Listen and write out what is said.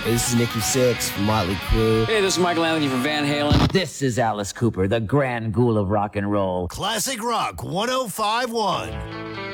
This is Nikki Sixx from Motley Crue. Hey, this is Michael Anthony from Van Halen. This is Alice Cooper, the grand ghoul of rock and roll. Classic Rock 105.1.